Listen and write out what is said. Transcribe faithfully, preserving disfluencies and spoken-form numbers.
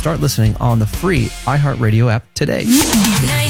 start listening on the free iHeartRadio app today.